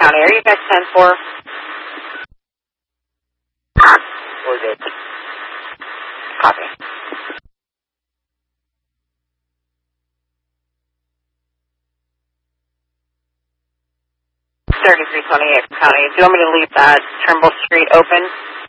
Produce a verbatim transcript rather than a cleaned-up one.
County. Are you guys ten four? We're good. Copy. thirty-three twenty-eight County. Do you want me to leave that Turnbull Street open?